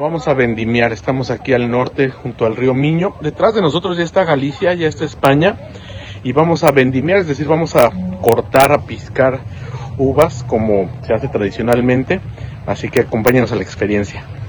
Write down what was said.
Bueno, vamos a vendimiar, estamos aquí al norte junto al río Miño. Detrás de nosotros ya está Galicia, ya está España. Y vamos a vendimiar, es decir, vamos a cortar, a piscar uvas como se hace tradicionalmente. Así que acompáñenos a la experiencia.